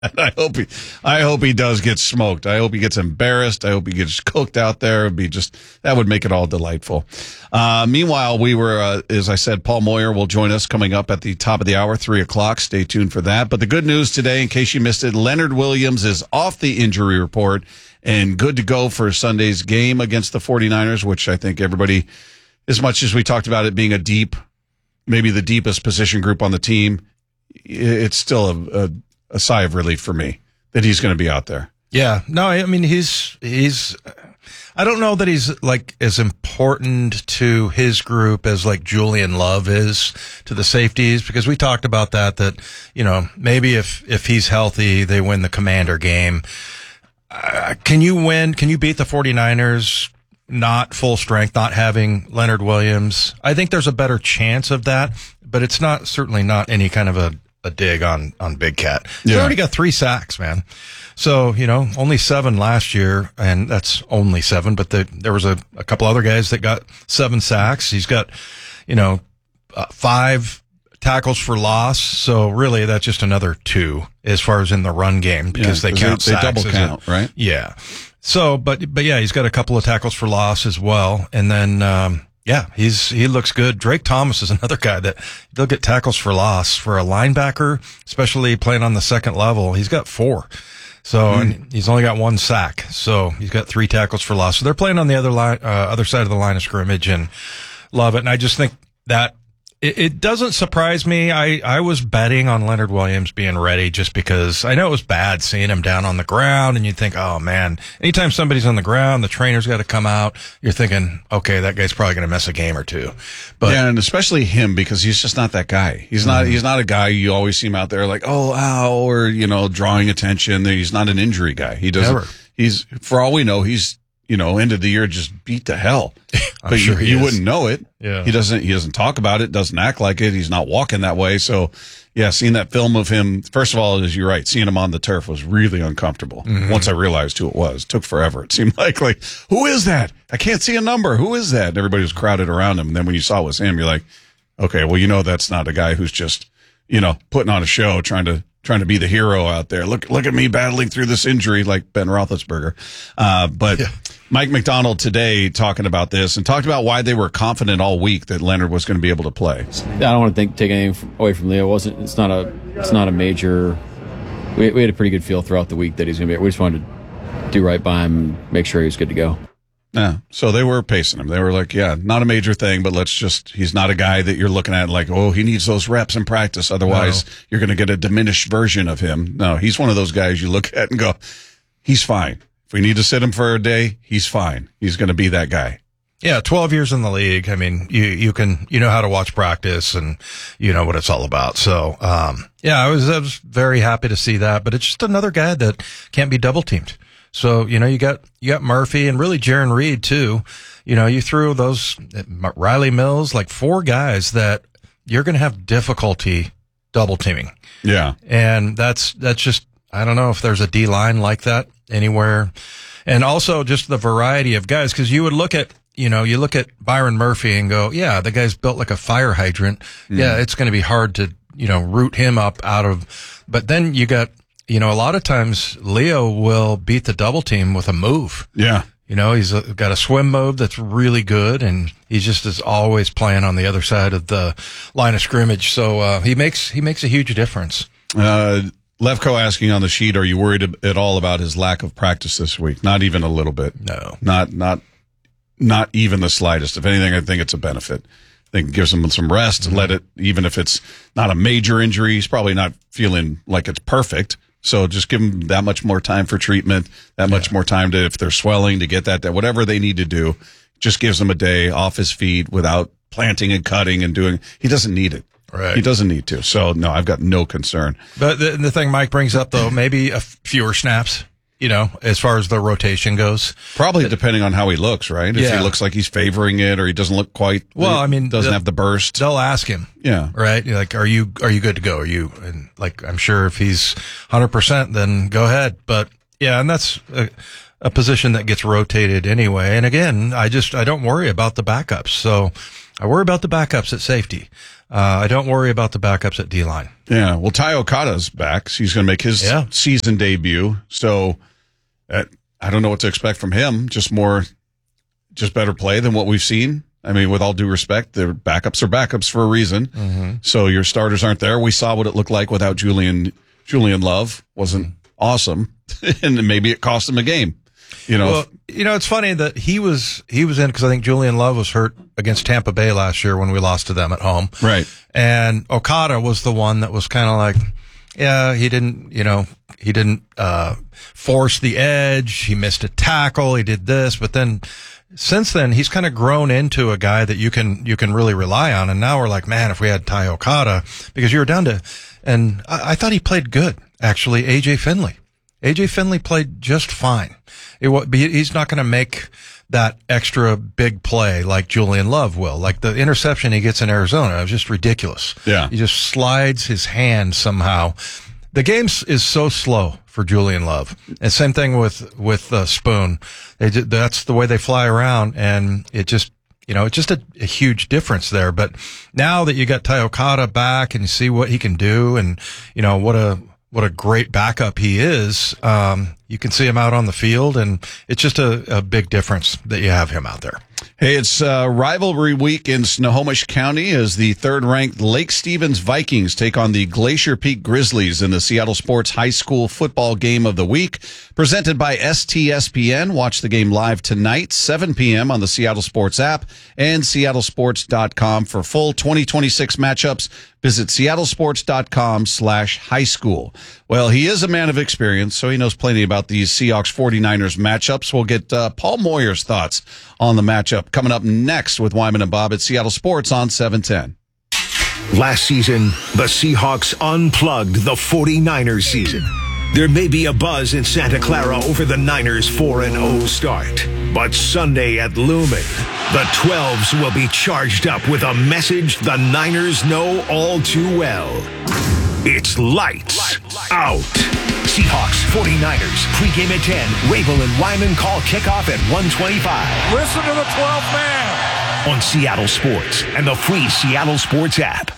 And I hope he does get smoked. I hope he gets embarrassed. I hope he gets cooked out there. That would make it all delightful. Meanwhile, we were, as I said, Paul Moyer will join us coming up at the top of the hour, 3:00. Stay tuned for that. But the good news today, in case you missed it, Leonard Williams is off the injury report and good to go for Sunday's game against the 49ers, which I think everybody, as much as we talked about it being maybe the deepest position group on the team, it's still a sigh of relief for me that he's going to be out there. Yeah. No, I mean, he's, I don't know that he's like as important to his group as like Julian Love is to the safeties, because we talked about that, maybe if he's healthy, they win the Commander game. Can you beat the 49ers not full strength, not having Leonard Williams? I think there's a better chance of that, but it's certainly not any kind of a dig on Big Cat. He's already got 3 sacks, man. So, only 7 last year, and that's only 7, but there was a couple other guys that got 7 sacks. He's got, 5 tackles for loss. So really that's just another 2 as far as in the run game, because they count sacks. They double count, right? Yeah. So, but yeah, he's got a couple of tackles for loss as well. And then, he looks good. Drake Thomas is another guy that they'll get tackles for loss for a linebacker, especially playing on the second level. He's got 4. So, and he's only got 1 sack. So he's got 3 tackles for loss. So they're playing on the other side of the line of scrimmage, and love it. And I just think that it doesn't surprise me. I was betting on Leonard Williams being ready just because I know it was bad seeing him down on the ground, and you think, oh man, anytime somebody's on the ground, the trainer's got to come out. You're thinking, okay, that guy's probably going to miss a game or 2. But yeah, and especially him, because he's just not that guy. He's not a guy you always see him out there like, oh, ow, or, drawing attention. He's not an injury guy. He doesn't, Never. He's, for all we know, he's, end of the year just beat to hell. I'm But sure you wouldn't know it. Yeah. He doesn't talk about it, doesn't act like it. He's not walking that way. So yeah, seeing that film of him, first of all, as you're right, seeing him on the turf was really uncomfortable. Once I realized who it was, it took forever. It seemed like, who is that? I can't see a number. Who is that? And everybody was crowded around him. And then when you saw it was him, you're like, okay, well, that's not a guy who's just, putting on a show, trying to be the hero out there. Look at me battling through this injury like Ben Roethlisberger. But yeah. Mike McDonald today talking about this and talked about why they were confident all week that Leonard was going to be able to play. I don't want to take anything away from Leo. It's not a major. We had a pretty good feel throughout the week that he's going to be. We just wanted to do right by him and make sure he was good to go. Yeah. So they were pacing him. They were like, yeah, not a major thing, but he's not a guy that you're looking at like, oh, he needs those reps in practice. Otherwise, you're going to get a diminished version of him. No, he's one of those guys you look at and go, he's fine. If we need to sit him for a day, he's fine. He's going to be that guy. Yeah, 12 years in the league. I mean, you know how to watch practice and you know what it's all about. So, I was very happy to see that, but it's just another guy that can't be double teamed. So, you got Murphy and really Jaron Reed too. You threw those Riley Mills, like 4 guys that you're going to have difficulty double teaming. Yeah. And that's just, I don't know if there's a D line like that anywhere. And also just the variety of guys, because you would look at, you look at Byron Murphy and go, yeah, the guy's built like a fire hydrant. Yeah, it's going to be hard to, root him up out of, but then you got, a lot of times Leo will beat the double team with a move. Yeah. He's got a swim move that's really good, and he just is always playing on the other side of the line of scrimmage. So, he makes a huge difference. Levko asking on the sheet, are you worried at all about his lack of practice this week? Not even a little bit. No. Not even the slightest. If anything, I think it's a benefit. I think it gives him some rest and let it, even if it's not a major injury, he's probably not feeling like it's perfect. So just give him that much more time for treatment, that much more time to, if they're swelling, to get that whatever they need to do, just gives him a day off his feet without planting and cutting and doing. He doesn't need it. Right. He doesn't need to. So, no, I've got no concern. But the thing Mike brings up, though, maybe fewer snaps, as far as the rotation goes. Probably depending on how he looks, right? If he looks like he's favoring it or he doesn't look quite, doesn't have the burst. They'll ask him. Yeah. Right? Like, are you good to go? Are you? And like, I'm sure if he's 100%, then go ahead. But yeah, and that's a position that gets rotated anyway. And again, I don't worry about the backups. So I worry about the backups at safety. I don't worry about the backups at D-line. Yeah, well, Ty Okada's back. So he's going to make his season debut. So I don't know what to expect from him. Just better play than what we've seen. I mean, with all due respect, their backups are backups for a reason. Mm-hmm. So your starters aren't there. We saw what it looked like without Julian Love. Wasn't awesome, and maybe it cost him a game. Well, it's funny that he was in because I think Julian Love was hurt against Tampa Bay last year when we lost to them at home. Right. And Okada was the one that was kind of like, yeah, he didn't force the edge. He missed a tackle. He did this, but then since then he's kind of grown into a guy that you can really rely on. And now we're like, man, if we had Ty Okada, because you're down to, and I thought he played good actually. AJ Finley played just fine. He's not going to make that extra big play like Julian Love will. Like the interception he gets in Arizona, it was just ridiculous. Yeah. He just slides his hand somehow. The game is so slow for Julian Love. And same thing with Spoon. That's the way they fly around, and it just, it's just a huge difference there. But now that you got Ty Okada back and you see what he can do, and what a great backup he is. You can see him out on the field, and it's just a big difference that you have him out there. Hey, it's rivalry week in Snohomish County as the third-ranked Lake Stevens Vikings take on the Glacier Peak Grizzlies in the Seattle Sports High School football game of the week. Presented by STSPN. Watch the game live tonight, 7 p.m. on the Seattle Sports app and seattlesports.com for full 2026 matchups. Visit seattlesports.com/high school. Well, he is a man of experience, so he knows plenty about these Seahawks 49ers matchups. We'll get Paul Moyer's thoughts on the matchup coming up next with Wyman and Bob at Seattle Sports on 710. Last season, the Seahawks unplugged the 49ers season. There may be a buzz in Santa Clara over the Niners' 4-0 start. But Sunday at Lumen, the 12s will be charged up with a message the Niners know all too well. It's lights out. Seahawks, 49ers, pregame at 10. Rabel and Wyman call kickoff at 1:25. Listen to the 12th man. On Seattle Sports and the free Seattle Sports app.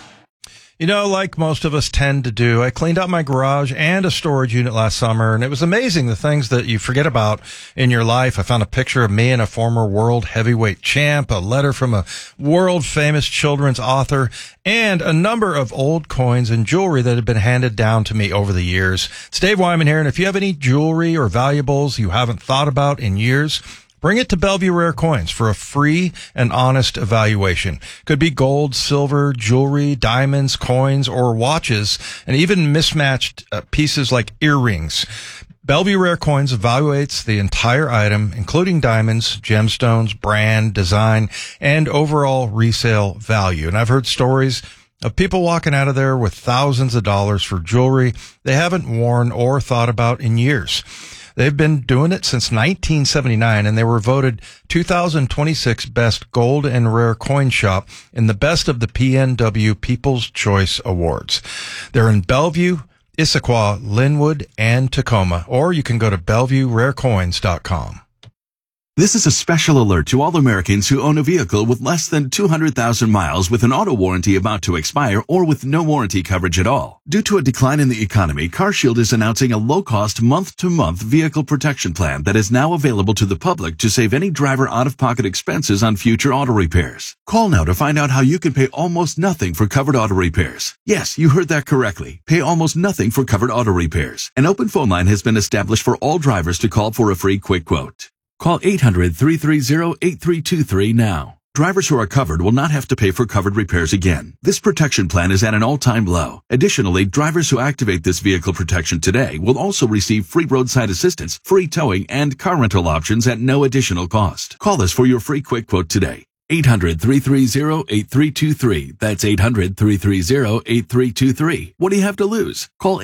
Like most of us tend to do, I cleaned out my garage and a storage unit last summer, and it was amazing the things that you forget about in your life. I found a picture of me and a former world heavyweight champ, a letter from a world famous children's author, and a number of old coins and jewelry that had been handed down to me over the years. It's Dave Wyman here, and if you have any jewelry or valuables you haven't thought about in years, bring it to Bellevue Rare Coins for a free and honest evaluation. Could be gold, silver, jewelry, diamonds, coins, or watches, and even mismatched pieces like earrings. Bellevue Rare Coins evaluates the entire item, including diamonds, gemstones, brand, design, and overall resale value. And I've heard stories of people walking out of there with thousands of dollars for jewelry they haven't worn or thought about in years. They've been doing it since 1979, and they were voted 2026 Best Gold and Rare Coin Shop in the Best of the PNW People's Choice Awards. They're in Bellevue, Issaquah, Linwood, and Tacoma, or you can go to BellevueRareCoins.com. This is a special alert to all Americans who own a vehicle with less than 200,000 miles with an auto warranty about to expire or with no warranty coverage at all. Due to a decline in the economy, CarShield is announcing a low-cost month-to-month vehicle protection plan that is now available to the public to save any driver out-of-pocket expenses on future auto repairs. Call now to find out how you can pay almost nothing for covered auto repairs. Yes, you heard that correctly. Pay almost nothing for covered auto repairs. An open phone line has been established for all drivers to call for a free quick quote. Call 800-330-8323 now. Drivers who are covered will not have to pay for covered repairs again. This protection plan is at an all-time low. Additionally, drivers who activate this vehicle protection today will also receive free roadside assistance, free towing, and car rental options at no additional cost. Call us for your free quick quote today. 800-330-8323. That's 800-330-8323. What do you have to lose? Call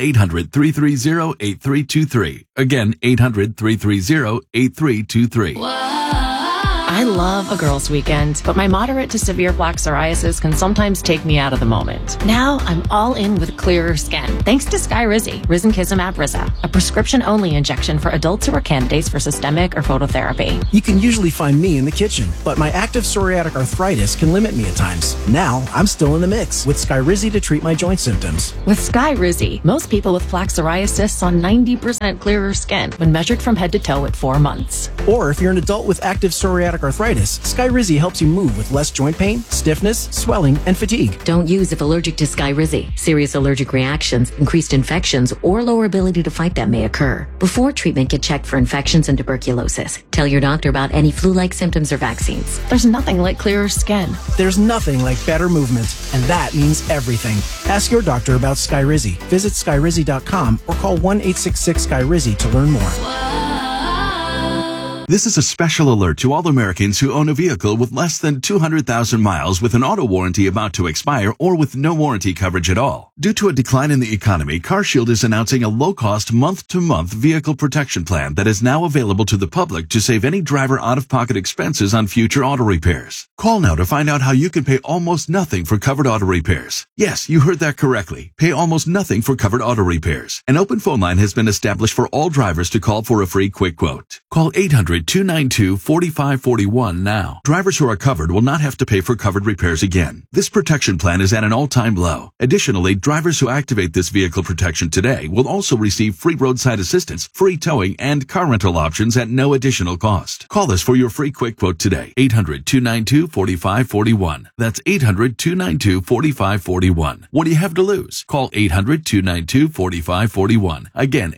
800-330-8323. Again, 800-330-8323. I love a girls' weekend, but my moderate to severe plaque psoriasis can sometimes take me out of the moment. Now I'm all in with clearer skin, thanks to Skyrizi, risankizumab Riza, a prescription-only injection for adults who are candidates for systemic or phototherapy. You can usually find me in the kitchen, but my active psoriatic arthritis can limit me at times. Now I'm still in the mix with Skyrizi to treat my joint symptoms. With Skyrizi, most people with plaque psoriasis saw 90% clearer skin when measured from head to toe at 4 months. Or if you're an adult with active psoriatic arthritis, Skyrizi helps you move with less joint pain, stiffness, swelling, and fatigue. Don't use if allergic to Skyrizi. Serious allergic reactions, increased infections, or lower ability to fight them may occur. Before treatment, get checked for infections and tuberculosis. Tell your doctor about any flu-like symptoms or vaccines. There's nothing like clearer skin. There's nothing like better movement, and that means everything. Ask your doctor about Skyrizi. Visit Skyrizi.com or call 1-866-SKYRIZI to learn more. This is a special alert to all Americans who own a vehicle with less than 200,000 miles with an auto warranty about to expire or with no warranty coverage at all. Due to a decline in the economy, CarShield is announcing a low-cost month-to-month vehicle protection plan that is now available to the public to save any driver out-of-pocket expenses on future auto repairs. Call now to find out how you can pay almost nothing for covered auto repairs. Yes, you heard that correctly. Pay almost nothing for covered auto repairs. An open phone line has been established for all drivers to call for a free quick quote. Call 800-292-4541 now. Drivers who are covered will not have to pay for covered repairs again. This protection plan is at an all-time low. Additionally, drivers who activate this vehicle protection today will also receive free roadside assistance, free towing, and car rental options at no additional cost. Call us for your free quick quote today. 800-292-4541. That's 800-292-4541. What do you have to lose? Call 800-292-4541. Again,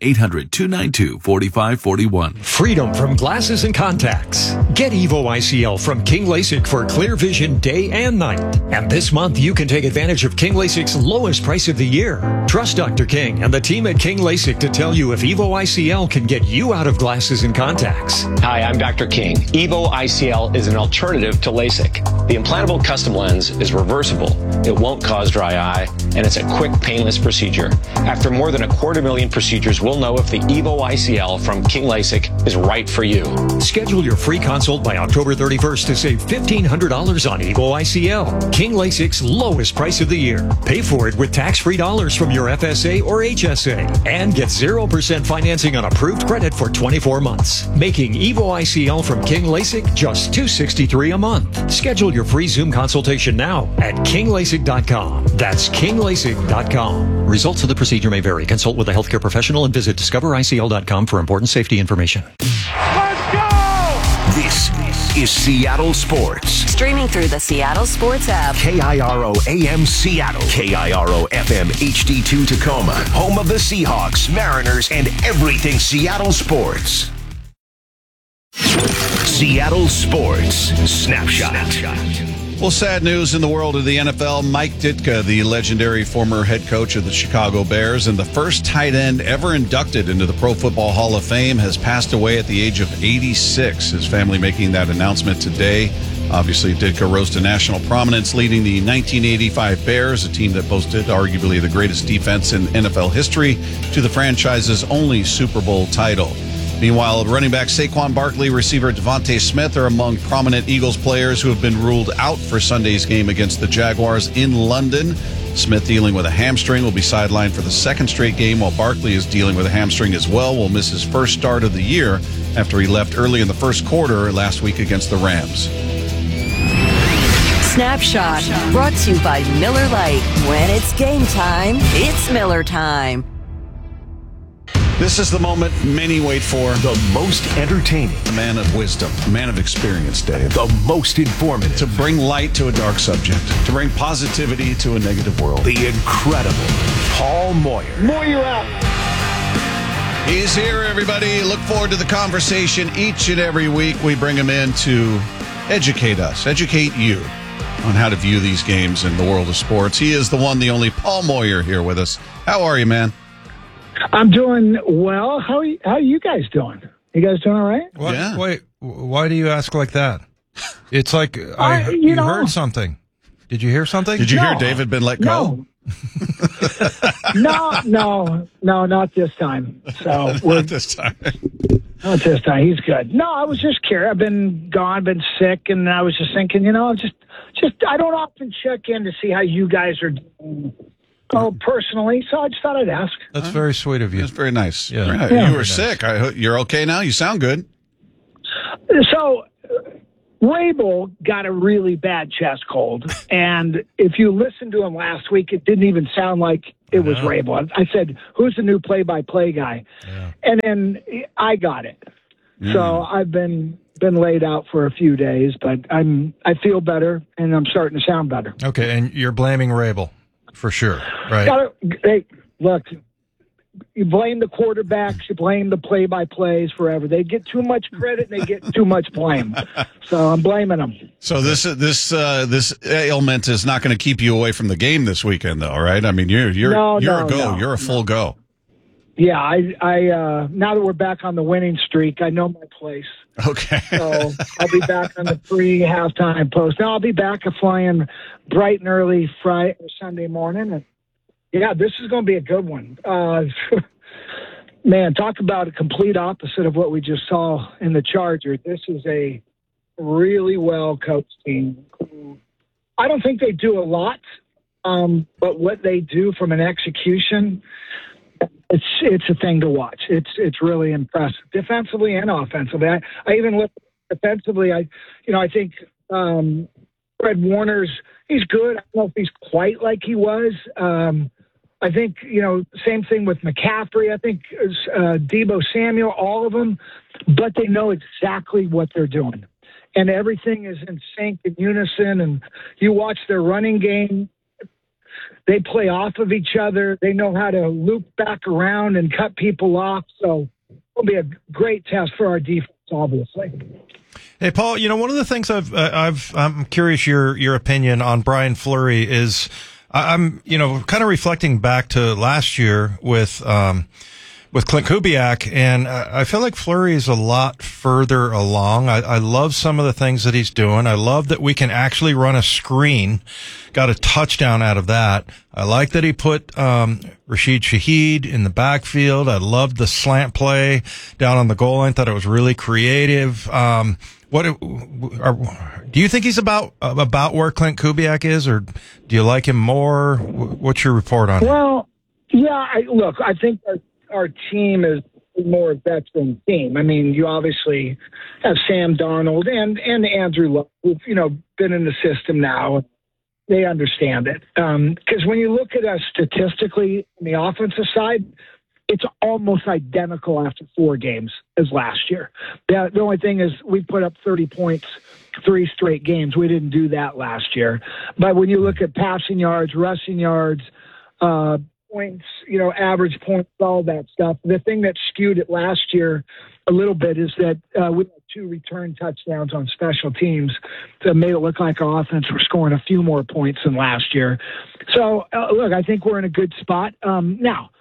800-292-4541. Freedom from glasses and contacts. Get Evo ICL from King LASIK for clear vision day and night. And this month you can take advantage of King LASIK's lowest price of the year. Trust Dr. King and the team at King LASIK to tell you if Evo ICL can get you out of glasses and contacts. Hi, I'm Dr. King. Evo ICL is an alternative to LASIK. The implantable custom lens is reversible. It won't cause dry eye, and it's a quick, painless procedure. After more than 250,000 procedures, we'll know if the Evo ICL from King LASIK is right for you. Schedule your free consult by October 31st to save $1,500 on Evo ICL. King LASIK's lowest price of the year. Pay for it with tax-free dollars from your FSA or HSA. And get 0% financing on approved credit for 24 months. Making Evo ICL from King LASIK just $263 a month. Schedule your free Zoom consultation now at KingLASIK.com. That's KingLASIK.com. Results of the procedure may vary. Consult with a healthcare professional and visit DiscoverICL.com for important safety information. Let's go! This is Seattle Sports. Streaming through the Seattle Sports app. KIRO AM Seattle. KIRO FM HD2 Tacoma. Home of the Seahawks, Mariners, and everything Seattle sports. Seattle Sports Snapshot. Well, sad news in the world of the NFL. Mike Ditka, the legendary former head coach of the Chicago Bears and the first tight end ever inducted into the Pro Football Hall of Fame, has passed away at the age of 86. His family making that announcement today. Obviously, Ditka rose to national prominence leading the 1985 Bears, a team that boasted arguably the greatest defense in NFL history, to the franchise's only Super Bowl title. Meanwhile, running back Saquon Barkley, receiver Devontae Smith are among prominent Eagles players who have been ruled out for Sunday's game against the Jaguars in London. Smith, dealing with a hamstring, will be sidelined for the second straight game, while Barkley is dealing with a hamstring as well, will miss his first start of the year after he left early in the first quarter last week against the Rams. Snapshot, brought to you by Miller Lite. When it's game time, it's Miller time. This is the moment many wait for. The most entertaining. A man of wisdom, a man of experience, Dave. The most informative. To bring light to a dark subject. To bring positivity to a negative world. The incredible Paul Moyer. Moyer out. He's here, everybody. Look forward to the conversation each and every week. We bring him in to educate us, educate you on how to view these games in the world of sports. He is the one, the only Paul Moyer here with us. How are you, man? I'm doing well. How are you guys doing? You guys doing all right? What? Yeah. Wait, why do you ask like that? It's like you heard something. Did you hear something? Did you hear David been let go? No. No, not this time. So Not this time. Not this time. He's good. No, I was just curious. I've been gone, been sick, and I was just thinking, just I don't often check in to see how you guys are doing. Oh, personally, so I just thought I'd ask. That's very sweet of you. That's very nice. Yeah. You were sick. You're okay now? You sound good. So, Rabel got a really bad chest cold, and if you listened to him last week, it didn't even sound like it was Rabel. I said, "Who's the new play-by-play guy?" Yeah. And then I got it. So I've been laid out for a few days, but I feel better, and I'm starting to sound better. Okay, and you're blaming Rabel for sure, right? Hey, look. You blame the quarterbacks, you blame the play-by-plays forever. They get too much credit and they get too much blame. So I'm blaming them. So this ailment is not going to keep you away from the game this weekend, though, right? I mean, you're a go. No. You're a full go. Yeah, I now that we're back on the winning streak, I know my place. Okay. So I'll be back on the pre-halftime post. Now I'll be back flying bright and early Friday or Sunday morning. And yeah, this is going to be a good one. Man, talk about a complete opposite of what we just saw in the Chargers. This is a really well-coached team. I don't think they do a lot, but what they do from an execution, it's a thing to watch. It's really impressive, defensively and offensively. I even look defensively. I think Fred Warner's he's good. I don't know if he's quite like he was. I think same thing with McCaffrey. I think Deebo Samuel, all of them, but they know exactly what they're doing, and everything is in sync, in unison. And you watch their running game. They play off of each other. They know how to loop back around and cut people off. So it'll be a great test for our defense, obviously. Hey, Paul, one of the things I'm curious your opinion on Brian Fleury is I'm kind of reflecting back to last year with Clint Kubiak, and I feel like Fleury is a lot further along. I love some of the things that he's doing. I love that we can actually run a screen. Got a touchdown out of that. I like that he put Rashid Shaheed in the backfield. I loved the slant play down on the goal line. Thought it was really creative. Do you think he's about where Clint Kubiak is, or do you like him more? What's your report on it? Well, yeah, I think our team is a more veteran team. I mean, you obviously have Sam Darnold and Andrew Luck, who've been in the system now. They understand it. Because when you look at us statistically on the offensive side, it's almost identical after 4 games as last year. The only thing is we put up 30 points 3 straight games. We didn't do that last year. But when you look at passing yards, rushing yards, points, average points, all that stuff, the thing that skewed it last year a little bit is that we had 2 return touchdowns on special teams that made it look like our offense were scoring a few more points than last year. So, look, I think we're in a good spot. Now,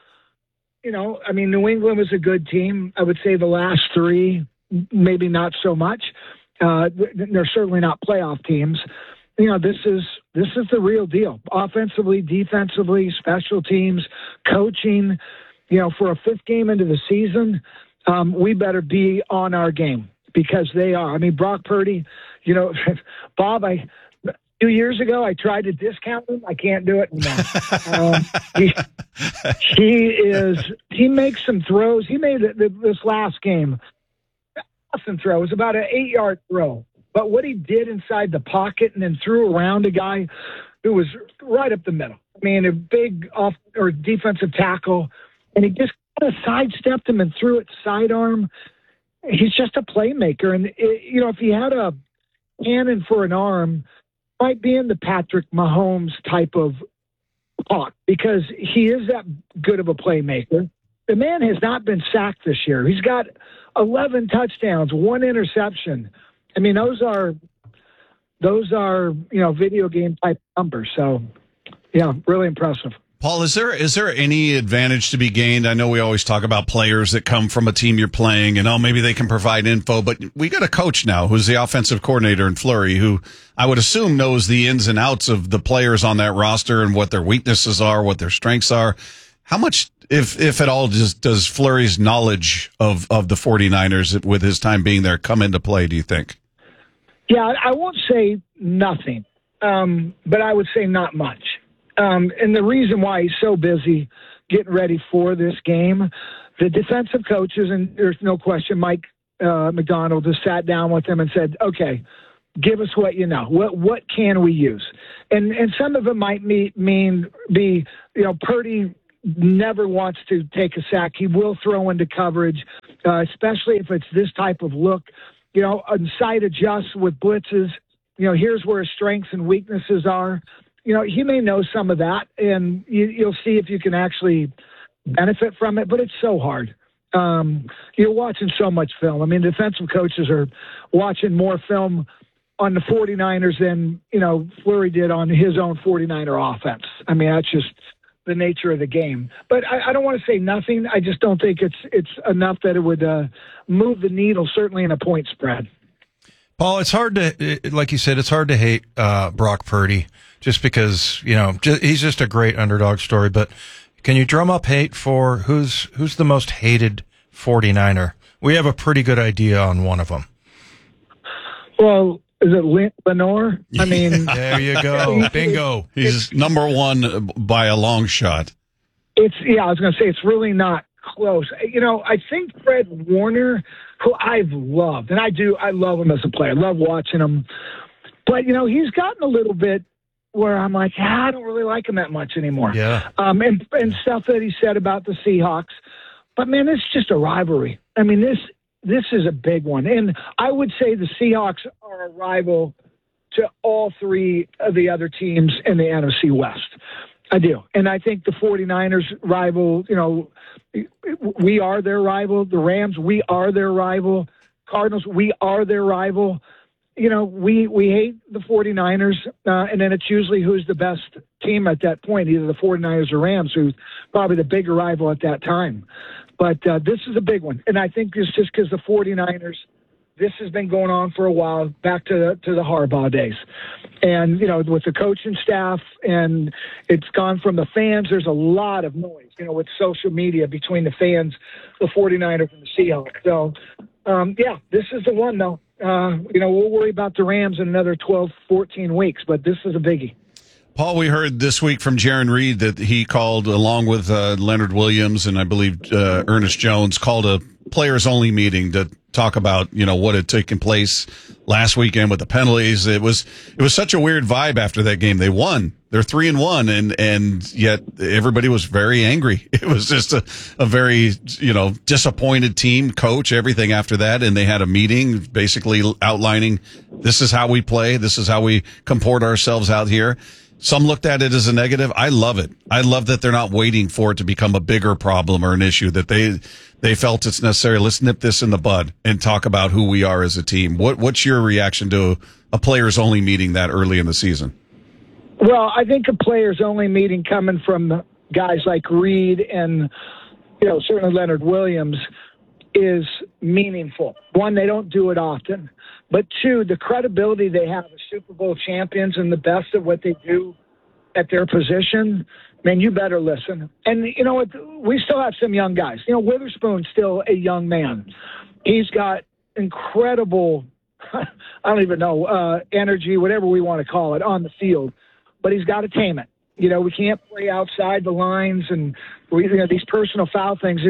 New England was a good team. I would say the last 3, maybe not so much. They're certainly not playoff teams. This is the real deal. Offensively, defensively, special teams, coaching. For a 5th game into the season, we better be on our game because they are. I mean, Brock Purdy. Bob, 2 years ago, I tried to discount him. I can't do it anymore. He makes some throws. He made this last game. Awesome throw. It was about an 8-yard throw. But what he did inside the pocket and then threw around a guy who was right up the middle. I mean, a big defensive tackle, and he just kind of sidestepped him and threw it sidearm. He's just a playmaker. And, if he had a cannon for an arm, might be in the Patrick Mahomes type of talk because he is that good of a playmaker. The man has not been sacked this year. He's got 11 touchdowns, 1 interception. I mean, those are video game type numbers. So, yeah, really impressive. Paul, is there any advantage to be gained? I know we always talk about players that come from a team you're playing and, maybe they can provide info, but we got a coach now who's the offensive coordinator in Fleury who I would assume knows the ins and outs of the players on that roster and what their weaknesses are, what their strengths are. How much, if at all, does Fleury's knowledge of the 49ers with his time being there come into play, do you think? Yeah, I won't say nothing, but I would say not much. And the reason why he's so busy getting ready for this game, the defensive coaches, and there's no question, Mike McDonald has sat down with him and said, okay, give us what you know. What can we use? And some of it might be, Purdy never wants to take a sack. He will throw into coverage, especially if it's this type of look. Inside adjust with blitzes. Here's where his strengths and weaknesses are. He may know some of that, and you'll see if you can actually benefit from it, but it's so hard. You're watching so much film. I mean, defensive coaches are watching more film on the 49ers than, Fleury did on his own 49er offense. I mean, that's just the nature of the game. But I don't want to say nothing. I just don't think it's enough that it would move the needle, certainly in a point spread. Paul, it's hard to, like you said, it's hard to hate Brock Purdy just because, he's just a great underdog story. But can you drum up hate for who's the most hated 49er? We have a pretty good idea on one of them. Well, is it Lenore? I mean, there you go. Bingo. He's number one by a long shot. I was going to say it's really not close. I think Fred Warner, who I've loved, and I love him as a player. I love watching him. But, he's gotten a little bit where I'm like, I don't really like him that much anymore. Yeah. And stuff that he said about the Seahawks. But, man, it's just a rivalry. I mean, this is a big one. And I would say the Seahawks are a rival to all three of the other teams in the NFC West. I do. And I think the 49ers rival, we are their rival. The Rams, we are their rival. Cardinals, we are their rival. We hate the 49ers, and then it's usually who's the best team at that point, either the 49ers or Rams, who's probably the bigger rival at that time. But this is a big one. And I think it's just because the 49ers, this has been going on for a while, back to the Harbaugh days. And, with the coaching staff, and it's gone from the fans, there's a lot of noise, with social media between the fans, the 49ers and the Seahawks. So, this is the one, though. We'll worry about the Rams in another 12, 14 weeks, but this is a biggie. Paul, we heard this week from Jaron Reed that he called, along with Leonard Williams and I believe Ernest Jones, called a players-only meeting to talk about, what had taken place last weekend with the penalties. It was such a weird vibe after that game. They won. They're 3-1, and yet everybody was very angry. It was just a very, disappointed team, coach, everything after that. And they had a meeting basically outlining, this is how we play. This is how we comport ourselves out here. Some looked at it as a negative. I love it. I love that they're not waiting for it to become a bigger problem or an issue, that they felt it's necessary. Let's nip this in the bud and talk about who we are as a team. What's your reaction to a players-only meeting that early in the season? Well, I think a players-only meeting coming from guys like Reed and, certainly Leonard Williams is meaningful. One, they don't do it often. But two, the credibility they have as Super Bowl champions and the best of what they do at their position, man, you better listen. And you know what? We still have some young guys. Witherspoon's still a young man. He's got incredible, I don't even know, energy, whatever we want to call it, on the field. But he's got to tame it. We can't play outside the lines and these personal foul things.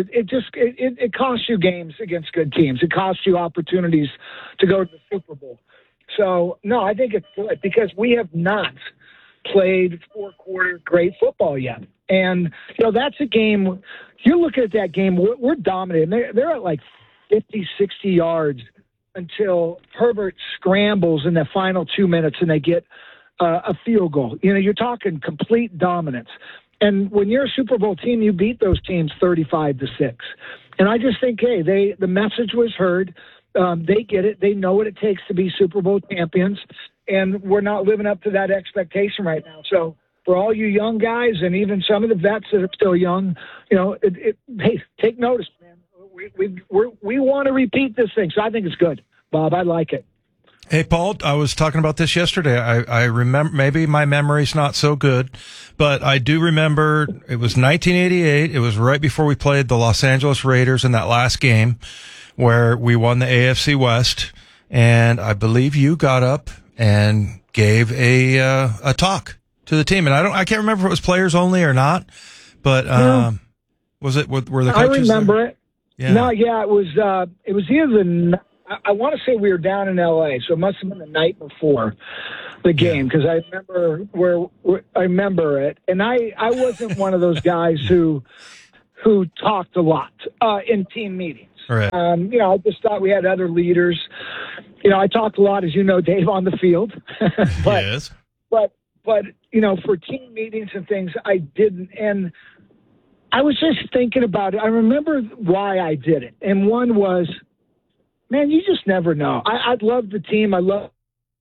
It costs you games against good teams. It costs you opportunities to go to the Super Bowl. So, no, I think it's good because we have not played four-quarter great football yet. And, that's a game. You look at that game, we're dominating. They're at like 50, 60 yards until Herbert scrambles in the final 2 minutes and they get a field goal. You're talking complete dominance. And when you're a Super Bowl team, you beat those teams 35-6. And I just think, hey, the message was heard. They get it. They know what it takes to be Super Bowl champions. And we're not living up to that expectation right now. So for all you young guys and even some of the vets that are still young, hey, take notice, man. We want to repeat this thing, so I think it's good, Bob. I like it. Hey, Paul, I was talking about this yesterday. I remember, maybe my memory's not so good, but I do remember it was 1988. It was right before we played the Los Angeles Raiders in that last game where we won the AFC West. And I believe you got up and gave a talk to the team. And I can't remember if it was players only or not, but, were the coaches I remember there? it. Yeah. No, yeah, it was either I want to say we were down in LA, so it must have been the night before the game because I remember it, and I wasn't one of those guys who talked a lot in team meetings. Right. I just thought we had other leaders. I talked a lot, as you know, Dave, on the field, but yes. but for team meetings and things, I didn't. And I was just thinking about it. I remember why I did it, and one was, man, you just never know. I love the team. I love.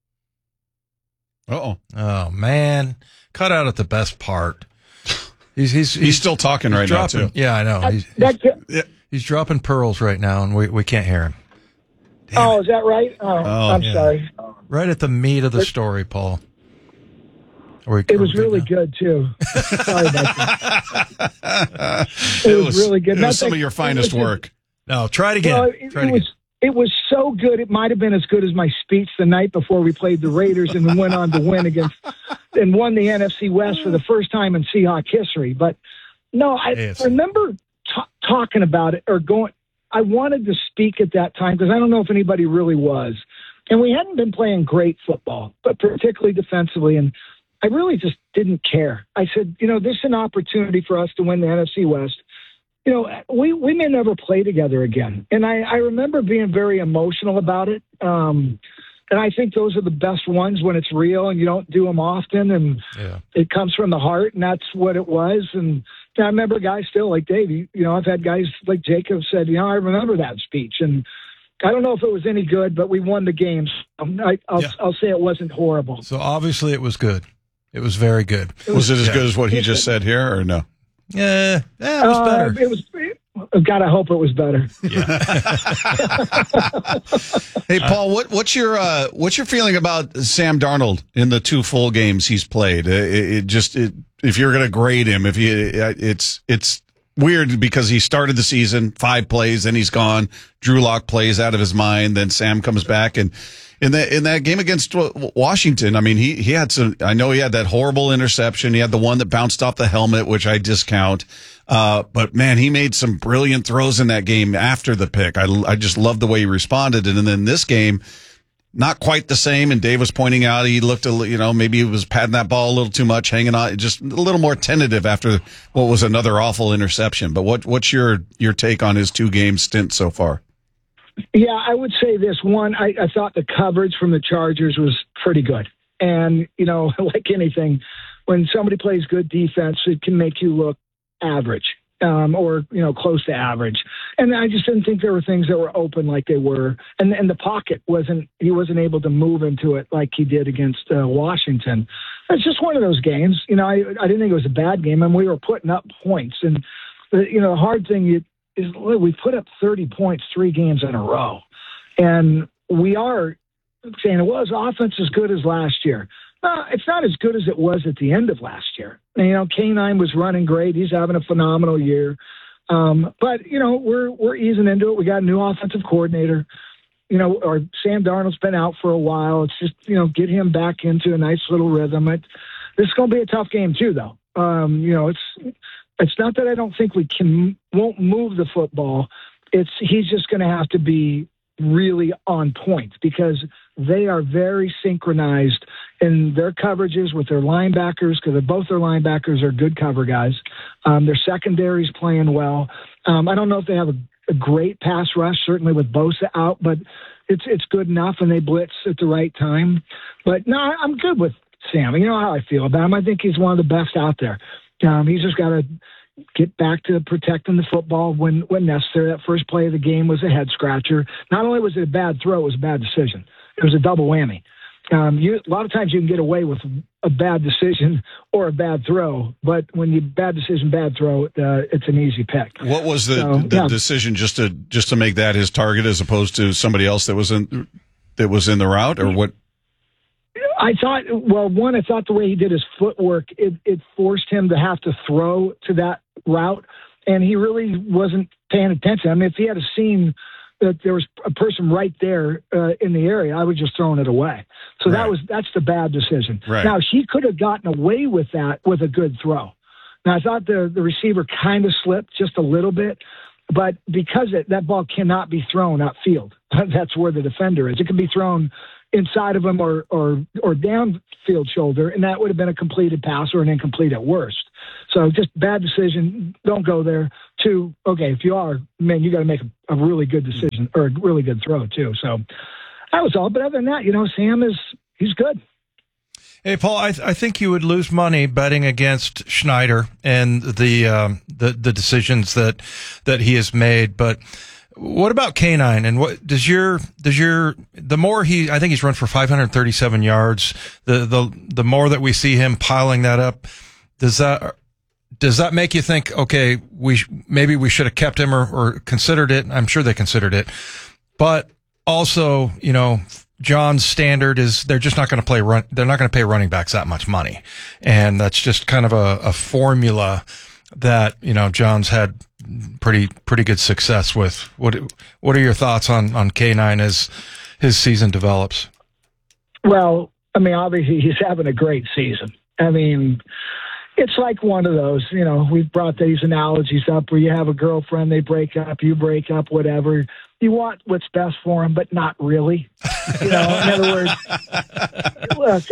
Oh man, cut out at the best part. He's still talking right dropping, now too. Yeah, I know. He's dropping pearls right now, and we can't hear him. Is that right? I'm sorry. Right at the meat of the story, Paul. It was really good too. Sorry about that. It was really good. It was some of your finest work. No, try it again. It was so good. It might have been as good as my speech the night before we played the Raiders and went on to win and won the NFC West for the first time in Seahawk history. But no, I remember talking about it or going. I wanted to speak at that time because I don't know if anybody really was. And we hadn't been playing great football, but particularly defensively. And I really just didn't care. I said, this is an opportunity for us to win the NFC West. We may never play together again. And I remember being very emotional about it. And I think those are the best ones when it's real and you don't do them often and it comes from the heart, and that's what it was. And I remember guys still like Dave, I've had guys like Jacob said, I remember that speech. And I don't know if it was any good, but we won the games. I'll say it wasn't horrible. So obviously it was good. It was very good. Was it as good as what he just said here or no? Yeah, it was better. God, I hope it was better. Hey, Paul, what's your feeling about Sam Darnold in the 2 full games he's played? If you're going to grade him, it's weird because he started the season 5 plays, then he's gone. Drew Lock plays out of his mind, then Sam comes back and. In that game against Washington, I mean, he had I know he had that horrible interception. He had the one that bounced off the helmet, which I discount. But man, he made some brilliant throws in that game after the pick. I just loved the way he responded. And then this game, not quite the same. And Dave was pointing out he looked maybe he was patting that ball a little too much, hanging on, just a little more tentative after what was another awful interception. But what's your take on his 2-game stint so far? Yeah, I would say this. One, I thought the coverage from the Chargers was pretty good. And, like anything, when somebody plays good defense, it can make you look average or, close to average. And I just didn't think there were things that were open like they were. And the pocket he wasn't able to move into it like he did against Washington. It's just one of those games. I didn't think it was a bad game. And we were putting up points. And, the hard thing we put up 30 points 3 games in a row. And we are saying, well, his offense is good as last year. It's not as good as it was at the end of last year. K9 was running great. He's having a phenomenal year. But we're easing into it. We got a new offensive coordinator. Or Sam Darnold's been out for a while. It's just, get him back into a nice little rhythm. This is going to be a tough game too, though. It's not that I don't think we won't move the football. He's just going to have to be really on point because they are very synchronized in their coverages with their linebackers because both their linebackers are good cover guys. Their secondary's playing well. I don't know if they have a great pass rush, certainly with Bosa out, but it's good enough and they blitz at the right time. But no, I'm good with Sam. You know how I feel about him. I think he's one of the best out there. He's just got to get back to protecting the football when necessary. That first play of the game was a head scratcher. Not only was it a bad throw, it was a bad decision. It was a double whammy. A lot of times you can get away with a bad decision or a bad throw, but when you bad decision, bad throw, it's an easy pick. What was the decision just to make that his target as opposed to somebody else that was in the route, or what? I thought the way he did his footwork, it forced him to have to throw to that route, and he really wasn't paying attention. I mean, if he had seen that there was a person right there in the area, I would just thrown it away. So that's the bad decision. Right. Now, he could have gotten away with that with a good throw. Now, I thought the receiver kind of slipped just a little bit, but because that ball cannot be thrown upfield, that's where the defender is. It can be thrown inside of him or downfield shoulder, and that would have been a completed pass or an incomplete at worst. So just bad decision. Don't go there. 2, okay, if you are, man, you got to make a really good decision or a really good throw too. So that was all. But other than that, Sam he's good. Hey, Paul, I think you would lose money betting against Schneider and the decisions that he has made. But what about K9? And what the more I think he's run for 537 yards. The more that we see him piling that up, does that make you think, okay, maybe we should have kept him or considered it? I'm sure they considered it, but also, John's standard is they're just not going to they're not going to pay running backs that much money. And that's just kind of a formula that, John's had pretty good success with. What are your thoughts on K9 as his season develops? Well, I mean, obviously he's having a great season. I mean, it's like one of those, we've brought these analogies up where you have a girlfriend, they break up, you break up, whatever. You want what's best for them, but not really. In other words, look,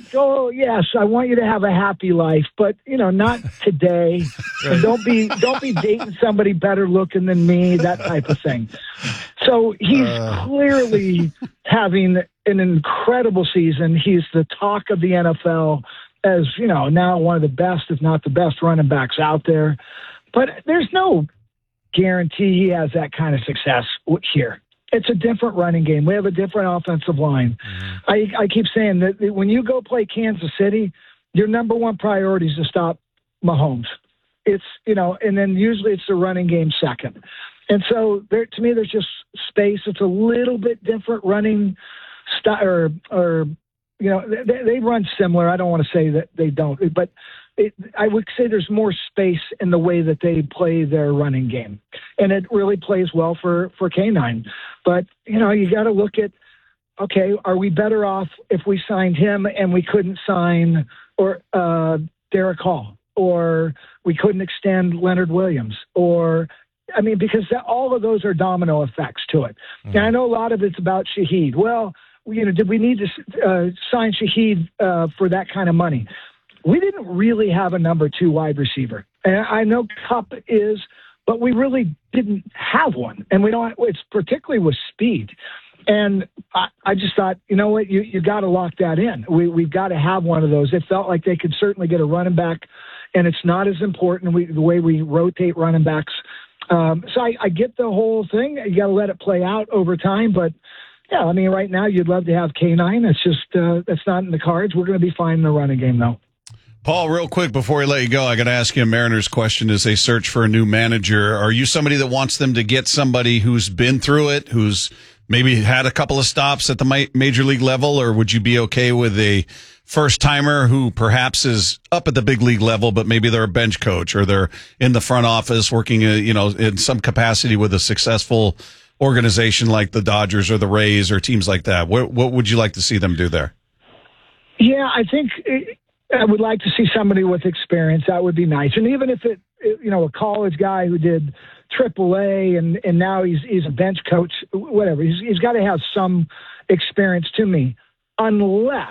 I want you to have a happy life, but not today. Right. And don't be dating somebody better looking than me, that type of thing. So he's clearly having an incredible season. He's the talk of the NFL as, now one of the best, if not the best running backs out there. But there's no guarantee he has that kind of success here. It's a different running game. We have a different offensive line. Mm-hmm. I keep saying that when you go play Kansas City, your number one priority is to stop Mahomes. It's, and then usually it's the running game second. And so to me, there's just space. It's a little bit different running style or they run similar. I don't want to say that they don't, but I would say there's more space in the way that they play their running game. And it really plays well for K9. But, you got to look at, okay, are we better off if we signed him and we couldn't sign Derek Hall, or we couldn't extend Leonard Williams, because all of those are domino effects to it. Mm-hmm. And I know a lot of it's about Shaheed. Well, did we need to sign Shaheed for that kind of money? We didn't really have a number 2 wide receiver. And I know Kupp is, but we really didn't have one. And it's particularly with speed. And I just thought, you know what, you got to lock that in. We've got to have one of those. It felt like they could certainly get a running back, and it's not as important the way we rotate running backs. So I get the whole thing. You got to let it play out over time, but yeah, I mean, right now you'd love to have K9. It's just that's not in the cards. We're going to be fine in the running game, though. Paul, real quick before we let you go, I got to ask you a Mariners question as they search for a new manager. Are you somebody that wants them to get somebody who's been through it, who's maybe had a couple of stops at the major league level, or would you be okay with a first-timer who perhaps is up at the big league level, but maybe they're a bench coach or they're in the front office working, in some capacity with a successful organization like the Dodgers or the Rays or teams like that? What would you like to see them do there? Yeah, I think I would like to see somebody with experience. That would be nice. And even if a college guy who did AAA and now he's a bench coach, whatever, he's got to have some experience to me, unless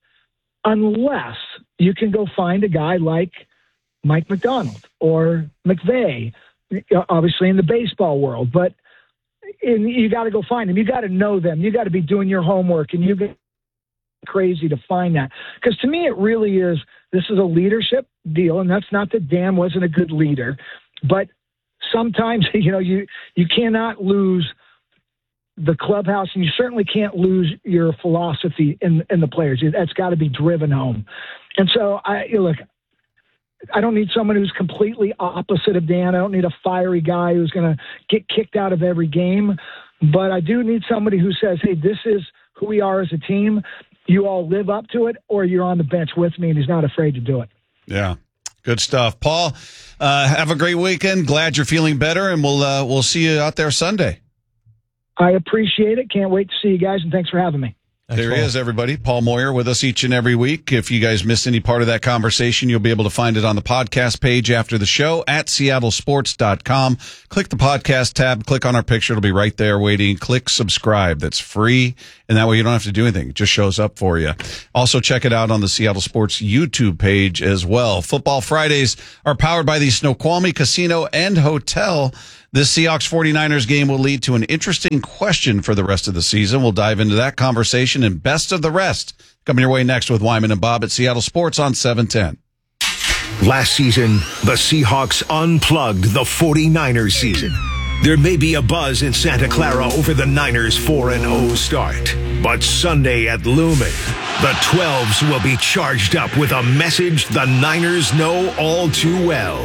you can go find a guy like Mike McDonald or McVay, obviously in the baseball world, but you got to go find them. You got to know them. You got to be doing your homework, and you get crazy to find that. Because to me, it really is, this is a leadership deal, and that's not that Dan wasn't a good leader, but sometimes, you cannot lose the clubhouse, and you certainly can't lose your philosophy in the players. That's got to be driven home. And so, I don't need someone who's completely opposite of Dan. I don't need a fiery guy who's going to get kicked out of every game. But I do need somebody who says, hey, this is who we are as a team. You all live up to it, or you're on the bench with me, and he's not afraid to do it. Yeah. Good stuff. Paul, have a great weekend. Glad you're feeling better, and we'll see you out there Sunday. I appreciate it. Can't wait to see you guys, and thanks for having me. There he is, everybody. Paul Moyer with us each and every week. If you guys missed any part of that conversation, you'll be able to find it on the podcast page after the show at seattlesports.com. Click the podcast tab, click on our picture. It'll be right there waiting. Click subscribe. That's free. And that way you don't have to do anything. It just shows up for you. Also, check it out on the Seattle Sports YouTube page as well. Football Fridays are powered by the Snoqualmie Casino and Hotel. This Seahawks 49ers game will lead to an interesting question for the rest of the season. We'll dive into that conversation and best of the rest coming your way next with Wyman and Bob at Seattle Sports on 710. Last season, the Seahawks unplugged the 49ers season. There may be a buzz in Santa Clara over the Niners' 4-0 start. But Sunday at Lumen, the 12s will be charged up with a message the Niners know all too well.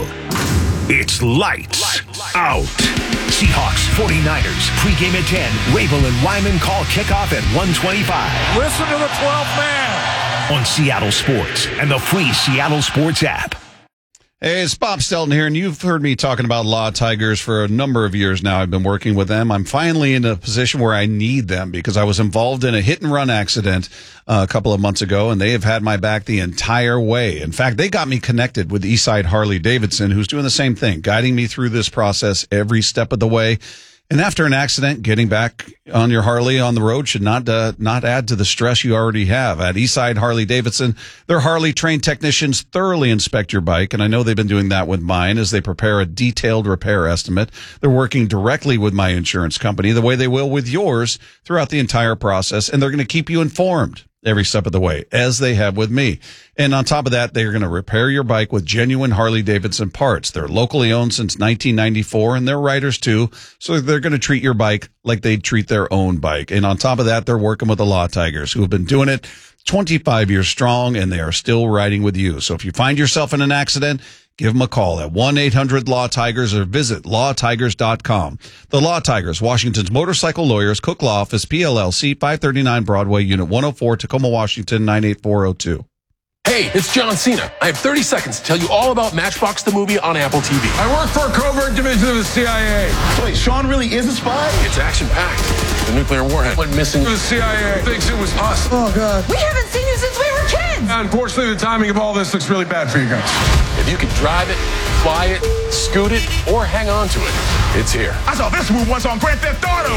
It's lights out. Seahawks 49ers pregame at 10. Rabel and Wyman call kickoff at 1:25. Listen to the 12th man. On Seattle Sports and the free Seattle Sports app. Hey, it's Bob Stelton here, and you've heard me talking about Law Tigers for a number of years now. I've been working with them. I'm finally in a position where I need them because I was involved in a hit-and-run accident a couple of months ago, and they have had my back the entire way. In fact, they got me connected with Eastside Harley Davidson, who's doing the same thing, guiding me through this process every step of the way. And after an accident, getting back on your Harley on the road should not add to the stress you already have. At Eastside Harley Davidson, their Harley-trained technicians thoroughly inspect your bike, and I know they've been doing that with mine as they prepare a detailed repair estimate. They're working directly with my insurance company the way they will with yours throughout the entire process, and they're going to keep you informed every step of the way, as they have with me. And on top of that, they're going to repair your bike with genuine Harley-Davidson parts. They're locally owned since 1994, and they're riders too, so they're going to treat your bike like they'd treat their own bike. And on top of that, they're working with the Law Tigers, who have been doing it 25 years strong, and they are still riding with you. So if you find yourself in an accident, give them a call at 1-800-LAW-TIGERS or visit lawtigers.com. The Law Tigers, Washington's motorcycle lawyers, Cook Law Office, PLLC, 539 Broadway, Unit 104, Tacoma, Washington, 98402. Hey, it's John Cena. I have 30 seconds to tell you all about Matchbox the movie on Apple TV. I work for a covert division of the CIA. Wait, Sean really is a spy? It's action-packed. The nuclear warhead went missing. The CIA thinks it was us. Oh, God. We haven't seen you since we were kids. Unfortunately, the timing of all this looks really bad for you guys. If you can drive it, fly it, scoot it, or hang on to it, it's here. I saw this move once on Grand Theft Auto.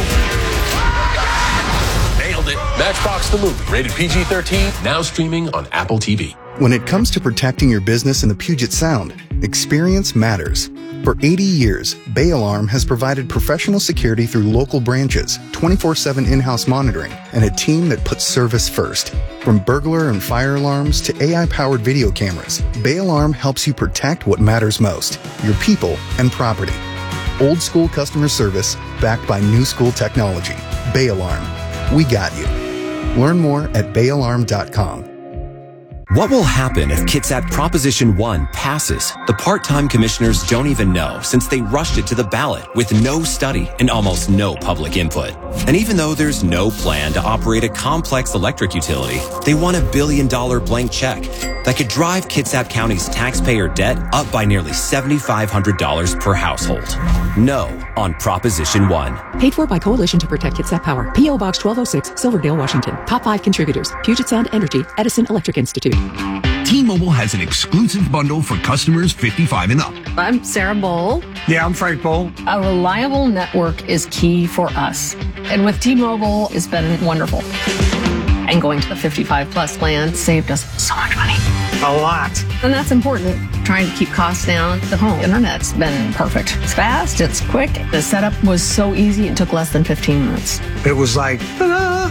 Nailed it. Matchbox the movie. Rated PG-13. Now streaming on Apple TV. When it comes to protecting your business in the Puget Sound, experience matters. For 80 years, Bay Alarm has provided professional security through local branches, 24/7 in-house monitoring, and a team that puts service first. From burglar and fire alarms to AI-powered video cameras, Bay Alarm helps you protect what matters most, your people and property. Old school customer service backed by new school technology. Bay Alarm. We got you. Learn more at bayalarm.com. What will happen if Kitsap Proposition 1 passes? The part-time commissioners don't even know since they rushed it to the ballot with no study and almost no public input. And even though there's no plan to operate a complex electric utility, they want $1 billion blank check that could drive Kitsap County's taxpayer debt up by nearly $7,500 per household. No on Proposition 1. Paid for by Coalition to Protect Kitsap Power. P.O. Box 1206, Silverdale, Washington. Top 5 contributors: Puget Sound Energy, Edison Electric Institute. T-Mobile has an exclusive bundle for customers 55 and up. I'm Sarah Bowl. Yeah, I'm Frank Bowl. A reliable network is key for us. And with T-Mobile, it's been wonderful. And going to the 55 plus plan saved us so much money. A lot. And that's important. Trying to keep costs down. The home internet's been perfect. It's fast, it's quick. The setup was so easy, it took less than 15 minutes. It was like, ta-da!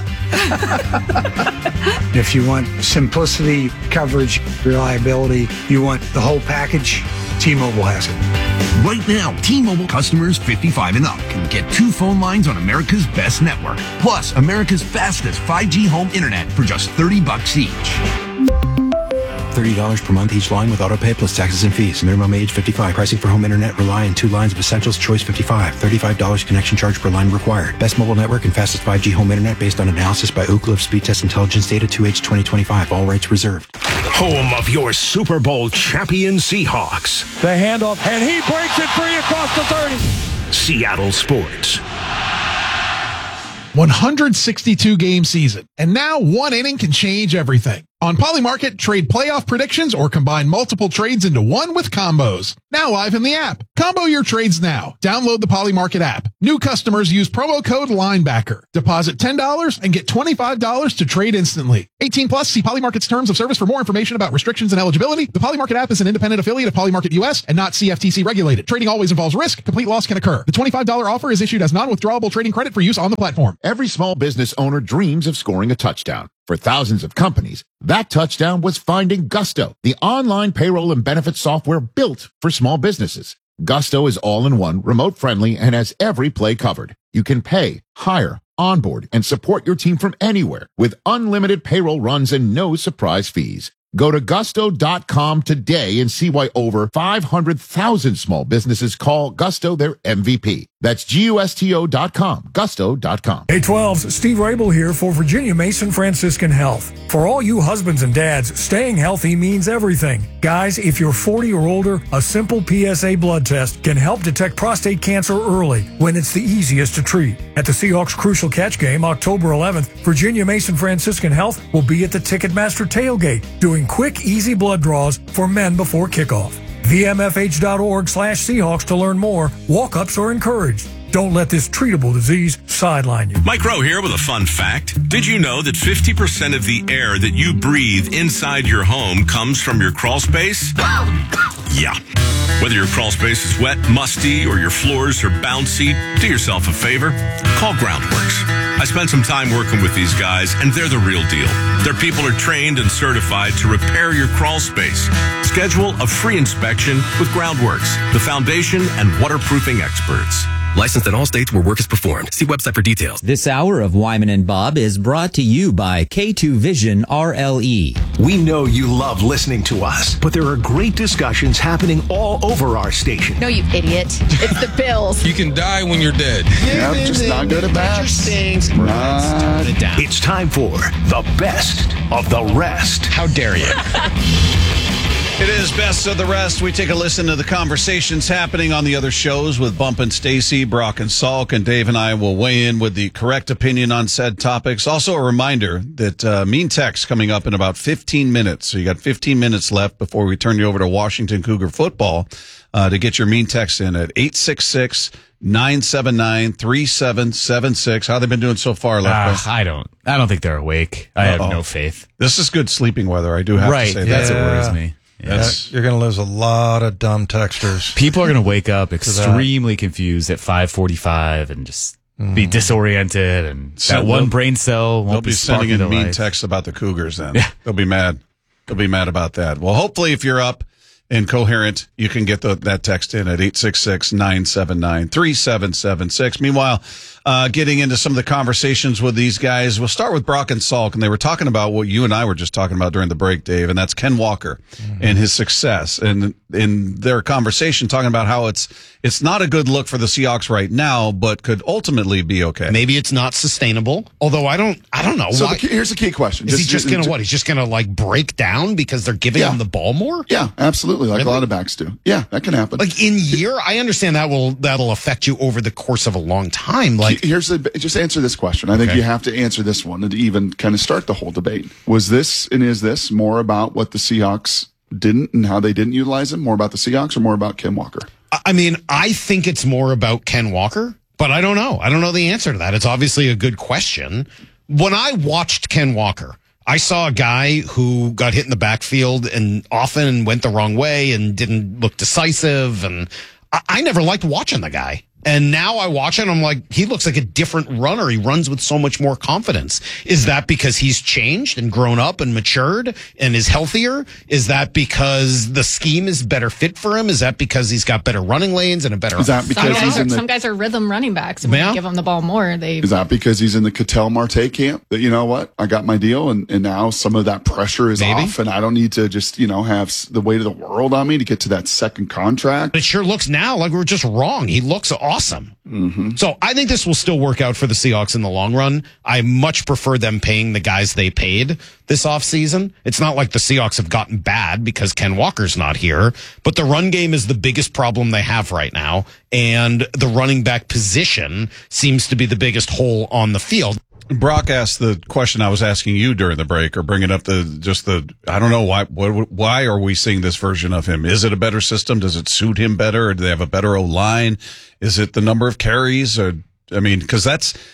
If you want simplicity, coverage, reliability, you want the whole package, T-Mobile has it. Right now, T-Mobile customers 55 and up can get 2 phone lines on America's best network, plus America's fastest 5G home internet for just $30 each. $30 per month each line with autopay plus taxes and fees. Minimum age 55. Pricing for home internet rely on 2 lines of Essentials. Choice 55. $35 connection charge per line required. Best mobile network and fastest 5G home internet based on analysis by Ookla of Speed Test Intelligence data 2H 2025. All rights reserved. Home of your Super Bowl champion Seahawks. The handoff, and he breaks it free across the 30. Seattle Sports. 162-game season, and now one inning can change everything. On Polymarket, trade playoff predictions or combine multiple trades into one with combos. Now live in the app. Combo your trades now. Download the Polymarket app. New customers use promo code LINEBACKER. Deposit $10 and get $25 to trade instantly. 18 plus, see Polymarket's terms of service for more information about restrictions and eligibility. The Polymarket app is an independent affiliate of Polymarket US and not CFTC regulated. Trading always involves risk. Complete loss can occur. The $25 offer is issued as non-withdrawable trading credit for use on the platform. Every small business owner dreams of scoring a touchdown. For thousands of companies, that touchdown was finding Gusto, the online payroll and benefits software built for small businesses. Gusto is all-in-one, remote-friendly, and has every play covered. You can pay, hire, onboard, and support your team from anywhere with unlimited payroll runs and no surprise fees. Go to gusto.com today and see why over 500,000 small businesses call Gusto their MVP. That's GUSTO.com, gusto.com. Hey 12's Steve Rabel here for Virginia Mason Franciscan Health. For all you husbands and dads, staying healthy means everything. Guys, if you're 40 or older, a simple PSA blood test can help detect prostate cancer early when it's the easiest to treat. At the Seahawks Crucial Catch Game, October 11th, Virginia Mason Franciscan Health will be at the Ticketmaster tailgate doing quick, easy blood draws for men before kickoff. VMFH.org/Seahawks to learn more. Walk-ups are encouraged. Don't let this treatable disease sideline you. Mike Rowe here with a fun fact. Did you know that 50% of the air that you breathe inside your home comes from your crawl space? Yeah. Whether your crawl space is wet, musty, or your floors are bouncy, do yourself a favor. Call Groundworks. I spent some time working with these guys, and they're the real deal. Their people are trained and certified to repair your crawl space. Schedule a free inspection with Groundworks, the foundation and waterproofing experts. Licensed in all states where work is performed. See website for details. This hour of Wyman and Bob is brought to you by K2 Vision RLE. We know you love listening to us, but there are great discussions happening all over our station. No, you idiot. It's the Bills. You can die when you're dead. Yep, just not good at bats. It's time for the best of the rest. How dare you? It is Best of the Rest. We take a listen to the conversations happening on the other shows with Bump and Stacy, Brock and Salk, and Dave and I will weigh in with the correct opinion on said topics. Also a reminder that Mean Text coming up in about 15 minutes. So you got 15 minutes left before we turn you over to Washington Cougar football to get your Mean Text in at 866-979-3776. How have they been doing so far, Lefko? I don't think they're awake. I have no faith. This is good sleeping weather, I do have to say. That's what worries me. You're going to lose a lot of dumb texters. People are going to wake up extremely confused at 5:45 and just be disoriented, and that one brain cell won't be sending in mean texts about the Cougars then. Yeah. They'll be mad. They'll be mad about that. Well, hopefully if you're up and coherent, you can get that text in at 866-979-3776. Meanwhile, getting into some of the conversations with these guys, we'll start with Brock and Salk, and they were talking about what you and I were just talking about during the break, Dave, and that's Ken Walker and his success. And in their conversation, talking about how it's not a good look for the Seahawks right now, but could ultimately be okay. Maybe it's not sustainable. Although I don't know. So here's the key question: Is he just going to what? He's just going to like break down because they're giving him the ball more? Yeah, absolutely. Like a lot of backs do. Yeah, that can happen. Like in year, I understand that'll affect you over the course of a long time. Like just answer this question. I think you have to answer this one to even kind of start the whole debate. Was this and is this more about what the Seahawks didn't and how they didn't utilize him? More about the Seahawks or more about Ken Walker? I mean, I think it's more about Ken Walker, but I don't know. I don't know the answer to that. It's obviously a good question. When I watched Ken Walker, I saw a guy who got hit in the backfield and often went the wrong way and didn't look decisive. And I never liked watching the guy. And now I watch it and I'm like, he looks like a different runner. He runs with so much more confidence. Is that because he's changed and grown up and matured and is healthier? Is that because the scheme is better fit for him? Is that because he's got better running lanes and a better... Is that because some guys are rhythm running backs, and when you give them the ball more, Is that because he's in the Cattell Marte camp? That, you know what, I got my deal, and now some of that pressure is off, and I don't need to just, have the weight of the world on me to get to that second contract. It sure looks now like we're just wrong. He looks awesome. Mm-hmm. So I think this will still work out for the Seahawks in the long run. I much prefer them paying the guys they paid this offseason. It's not like the Seahawks have gotten bad because Ken Walker's not here, but the run game is the biggest problem they have right now, and the running back position seems to be the biggest hole on the field. Brock asked the question I was asking you during the break, or bringing up I don't know why are we seeing this version of him? Is it a better system? Does it suit him better? Or do they have a better O-line? Is it the number of carries? Because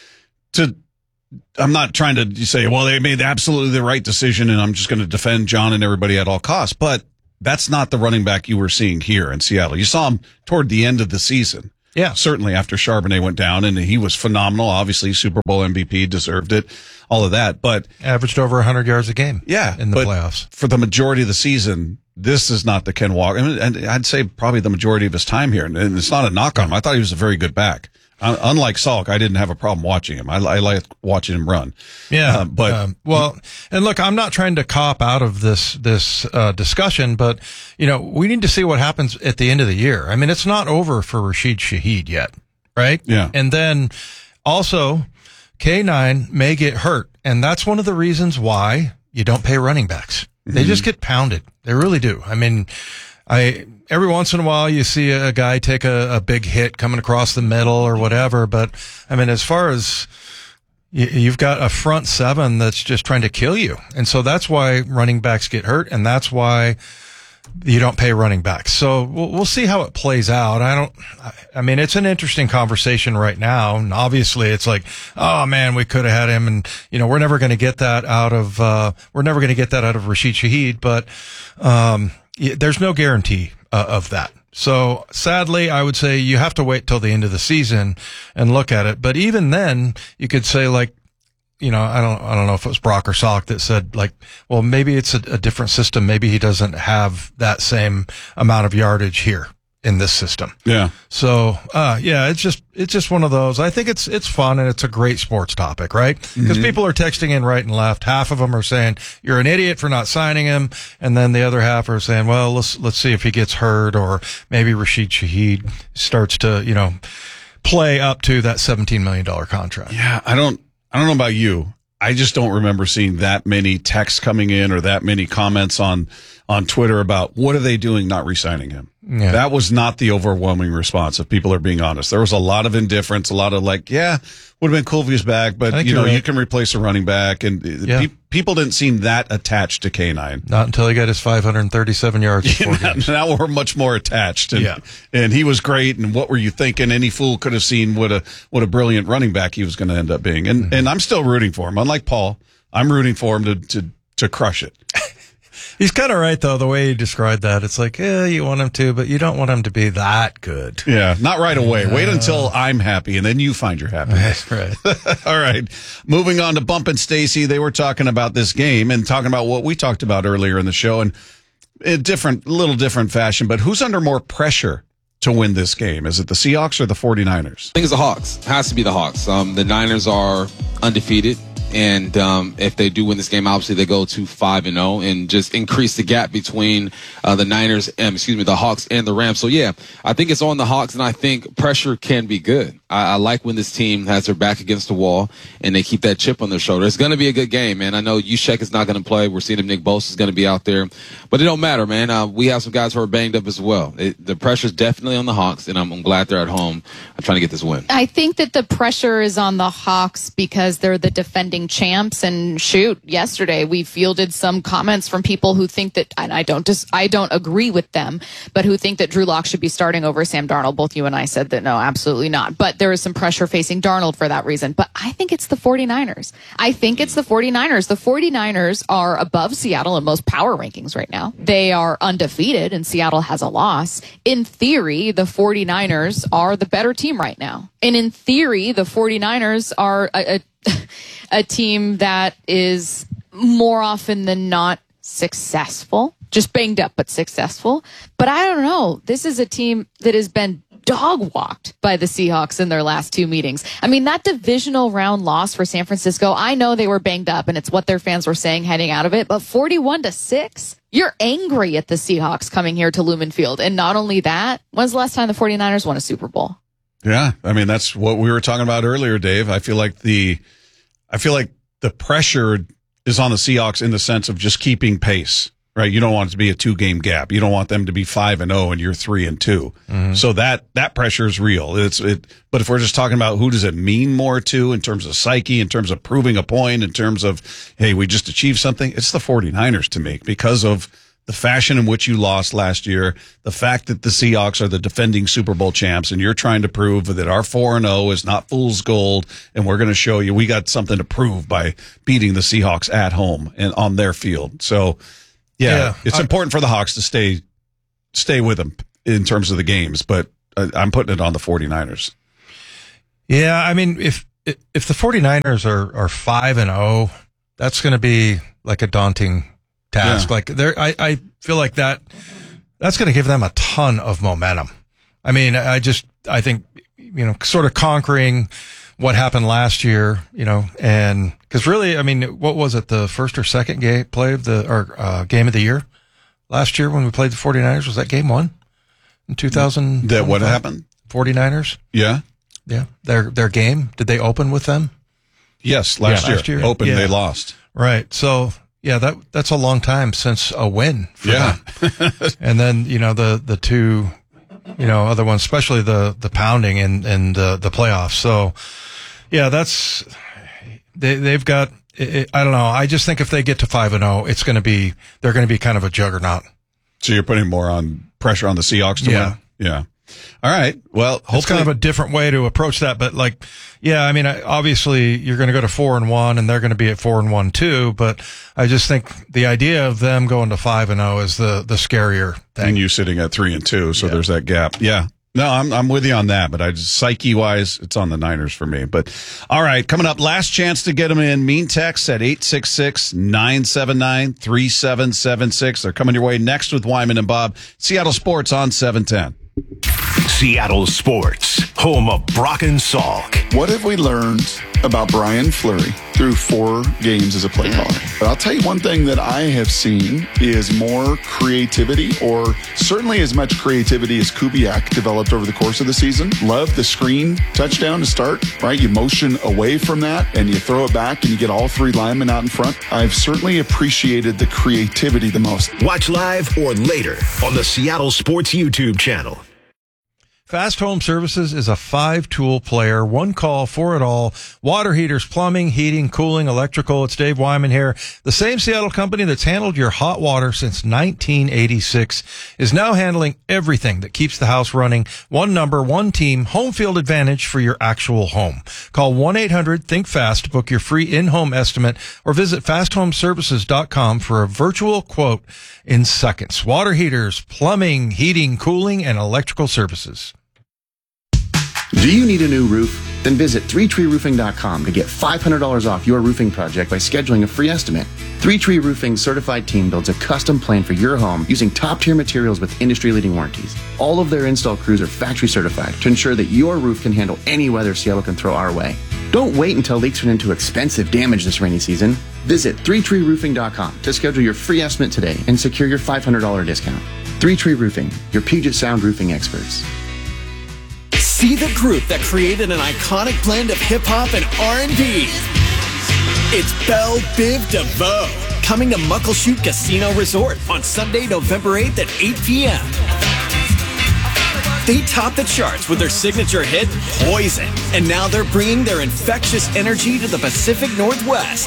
I'm not trying to say, well, they made absolutely the right decision and I'm just going to defend John and everybody at all costs. But that's not the running back you were seeing here in Seattle. You saw him toward the end of the season. Yeah. Certainly after Charbonnet went down, and he was phenomenal. Obviously, Super Bowl MVP, deserved it, all of that. But averaged over 100 yards a game. Yeah. In the playoffs. For the majority of the season, this is not the Ken Walker. And I'd say probably the majority of his time here. And it's not a knock on him. I thought he was a very good back. Unlike Salk, I didn't have a problem watching him. I like watching him run. Yeah. And look, I'm not trying to cop out of this discussion, but, we need to see what happens at the end of the year. I mean, it's not over for Rashid Shaheed yet, right? Yeah. And then also, K9 may get hurt. And that's one of the reasons why you don't pay running backs. They just get pounded. They really do. I mean, every once in a while you see a guy take a big hit coming across the middle or whatever. But I mean, as far as you've got a front seven that's just trying to kill you. And so that's why running backs get hurt. And that's why you don't pay running backs. So we'll see how it plays out. I mean, it's an interesting conversation right now. And obviously it's like, oh man, we could have had him. And, we're never going to get that out of Rashid Shaheed, but, there's no guarantee of that. So sadly, I would say you have to wait till the end of the season and look at it. But even then, you could say like, I don't know if it was Brock or Salk that said like, well, maybe it's a different system. Maybe he doesn't have that same amount of yardage here in this system. Yeah. So, it's just one of those. I think it's fun and it's a great sports topic, right? Because people are texting in right and left. Half of them are saying you're an idiot for not signing him, and then the other half are saying, well, let's see if he gets hurt, or maybe Rashid Shaheed starts to play up to that $17 million contract. Yeah, I don't know about you. I just don't remember seeing that many texts coming in or that many comments on Twitter about what are they doing not re-signing him. Yeah. That was not the overwhelming response, if people are being honest. There was a lot of indifference, a lot of like, yeah, would have been cool if he was back, but you can replace a running back, and people didn't seem that attached to K9. Not until he got his 537 yards. Now we're much more attached, and he was great. And what were you thinking? Any fool could have seen what a brilliant running back he was going to end up being. And I'm still rooting for him. Unlike Paul, I'm rooting for him to crush it. He's kind of right, though, the way he described that. It's like, you want him to, but you don't want him to be that good. Yeah, not right away. Wait until I'm happy, and then you find your happiness. Right. All right. Moving on to Bump and Stacy. They were talking about this game and talking about what we talked about earlier in the show, and in little different fashion. But who's under more pressure to win this game? Is it the Seahawks or the 49ers? I think it's the Hawks. It has to be the Hawks. The Niners are undefeated. And if they do win this game, obviously they go to 5-0 and just increase the gap between the Hawks and the Rams. So yeah, I think it's on the Hawks, and I think pressure can be good. I like when this team has their back against the wall and they keep that chip on their shoulder. It's going to be a good game, man. I know Juszczyk is not going to play. We're seeing if Nick Bosa is going to be out there, but it don't matter, man. We have some guys who are banged up as well. The pressure's definitely on the Hawks, and I'm glad they're at home. I'm trying to get this win. I think that the pressure is on the Hawks because they're the defending defending champs. And shoot, yesterday we fielded some comments from people who think that, and I don't agree with them, but who think that Drew Lock should be starting over Sam Darnold. Both you and I said that no, absolutely not. But there is some pressure facing Darnold for that reason. But I think it's the 49ers. The 49ers are above Seattle in most power rankings right now. They are undefeated and Seattle has a loss. In theory, the 49ers are the better team right now. And in theory, the 49ers are a team that is more often than not successful. Just banged up, but successful. But I don't know. This is a team that has been dog walked by the Seahawks in their last two meetings. I mean, that divisional round loss for San Francisco, I know they were banged up and it's what their fans were saying heading out of it, but 41-6, you're angry at the Seahawks coming here to Lumen Field. And not only that, when's the last time the 49ers won a Super Bowl? Yeah. I mean, that's what we were talking about earlier, Dave. I feel like the pressure is on the Seahawks in the sense of just keeping pace. Right, you don't want it to be a 2-game gap. You don't want them to be 5-0 and you're 3-2. Mm-hmm. So that pressure is real. But if we're just talking about who does it mean more to in terms of psyche, in terms of proving a point, in terms of, hey, we just achieved something, it's the 49ers to me because of the fashion in which you lost last year, the fact that the Seahawks are the defending Super Bowl champs, and you're trying to prove that our 4-0 is not fool's gold, and we're going to show you we got something to prove by beating the Seahawks at home and on their field. So. Yeah, it's important for the Hawks to stay with them in terms of the games, but I'm putting it on the 49ers. Yeah, I mean, if the 49ers are 5-0, that's going to be like a daunting task. Yeah. Like I feel like that's going to give them a ton of momentum. I mean, I think, sort of conquering what happened last year, and because really, I mean, what was it, the first or second game of the year last year when we played the 49ers? Was that game 1 in 2000? That what happened? 49ers? Yeah. Yeah. Their game, did they open with them? Yes, last year. Opened, they lost. Right. So, yeah, that's a long time since a win for them. And then, the two, other ones, especially the pounding and the playoffs. So, yeah, they've got, I don't know. I just think if they get to 5-0, they're going to be kind of a juggernaut. So you're putting more on pressure on the Seahawks to win? Yeah. All right. Well, hopefully. It's kind of a different way to approach that, but I mean, obviously you're going to go to 4-1 and they're going to be at 4-1 too, but I just think the idea of them going to 5-0 is the scarier thing. And you sitting at 3-2, so there's that gap. Yeah. No, I'm with you on that, but psyche wise, it's on the Niners for me. But all right, coming up, last chance to get them in. Mean text at 866-979-3776. They're coming your way next with Wyman and Bob. Seattle Sports on 710. Seattle Sports, home of Brock and Salk. What have we learned about Brian Fleury through 4 games as a play caller? But I'll tell you one thing that I have seen is more creativity, or certainly as much creativity as Kubiak developed over the course of the season. Love the screen touchdown to start, right? You motion away from that and you throw it back and you get all 3 linemen out in front. I've certainly appreciated the creativity the most. Watch live or later on the Seattle Sports YouTube channel. Fast Home Services is a 5-tool player, one call for it all. Water heaters, plumbing, heating, cooling, electrical. It's Dave Wyman here. The same Seattle company that's handled your hot water since 1986 is now handling everything that keeps the house running. One number, one team, home field advantage for your actual home. Call 1-800-THINK-FAST to book your free in-home estimate or visit fasthomeservices.com for a virtual quote in seconds. Water heaters, plumbing, heating, cooling, and electrical services. Do you need a new roof? Then visit 3treeroofing.com to get $500 off your roofing project by scheduling a free estimate. 3Tree Roofing's certified team builds a custom plan for your home using top-tier materials with industry-leading warranties. All of their install crews are factory certified to ensure that your roof can handle any weather Seattle can throw our way. Don't wait until leaks turn into expensive damage this rainy season. Visit 3treeroofing.com to schedule your free estimate today and secure your $500 discount. 3Tree Roofing, your Puget Sound roofing experts. See the group that created an iconic blend of hip-hop and R&B. It's Belle Biv DeVoe, coming to Muckleshoot Casino Resort on Sunday, November 8th at 8 p.m. They topped the charts with their signature hit, Poison. And now they're bringing their infectious energy to the Pacific Northwest.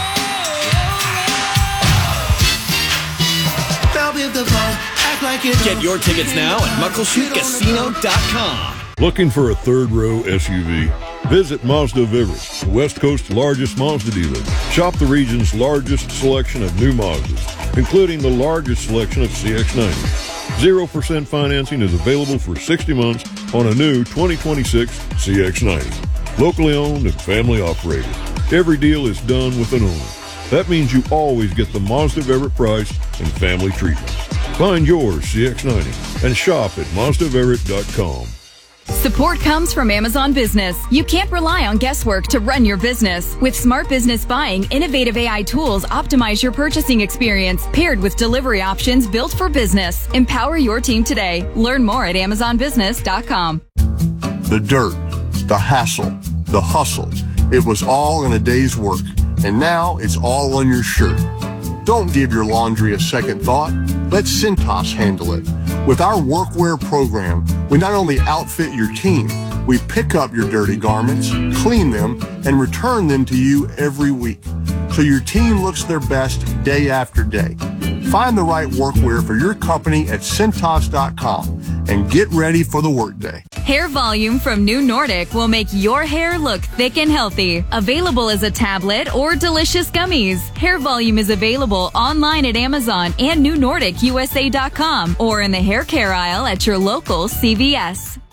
Get your tickets now at MuckleshootCasino.com. Looking for a third-row SUV? Visit Mazda of Everett, the West Coast's largest Mazda dealer. Shop the region's largest selection of new Mazdas, including the largest selection of CX-90s. 0% financing is available for 60 months on a new 2026 CX-90. Locally owned and family operated. Every deal is done with an owner. That means you always get the Mazda of Everett price and family treatment. Find yours CX-90 and shop at MazdaofEverett.com. Support comes from Amazon Business. You can't rely on guesswork to run your business. With Smart Business Buying, innovative AI tools optimize your purchasing experience, paired with delivery options built for business. Empower your team today. Learn more at AmazonBusiness.com. The dirt, the hassle, the hustle. It was all in a day's work, and now it's all on your shirt. Don't give your laundry a second thought. Let Cintas handle it. With our workwear program, we not only outfit your team, we pick up your dirty garments, clean them, and return them to you every week, so your team looks their best day after day. Find the right workwear for your company at Cintas.com and get ready for the workday. Hair Volume from New Nordic will make your hair look thick and healthy. Available as a tablet or delicious gummies. Hair Volume is available online at Amazon and NewNordicUSA.com or in the hair care aisle at your local CVS.